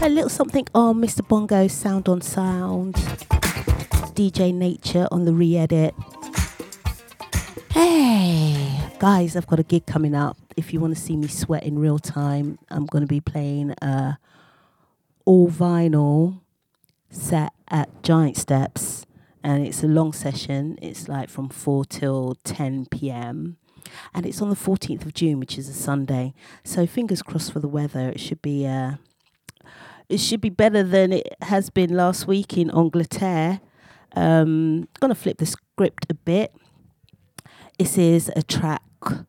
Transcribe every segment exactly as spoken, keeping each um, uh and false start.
A little something on Mister Bongo, Sound on Sound. D J Nature on the re-edit. Hey, guys, I've got a gig coming up. If you want to see me sweat in real time, I'm going to be playing uh, all vinyl set at Giant Steps. And it's a long session. It's like from four till ten p.m. And it's on the fourteenth of June, which is a Sunday. So fingers crossed for the weather. It should be... Uh, It should be better than it has been last week in Angleterre. Um, gonna flip the script a bit. This is a track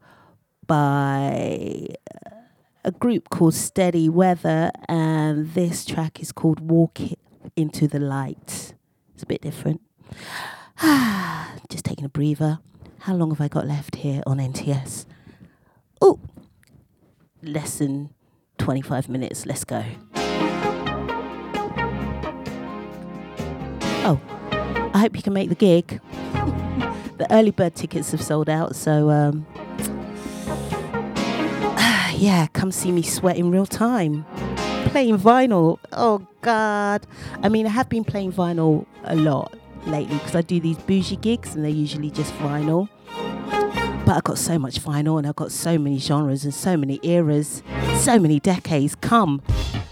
by a group called Steady Weather, and this track is called Walk Into the Light. It's a bit different. Just taking a breather. How long have I got left here on N T S? Oh, less than twenty-five minutes. Let's go. Oh, I hope you can make the gig. The early bird tickets have sold out, so um, yeah, come see me sweat in real time. Playing vinyl, oh God. I mean, I have been playing vinyl a lot lately because I do these bougie gigs and they're usually just vinyl. But I've got so much vinyl and I've got so many genres and so many eras, so many decades. Come.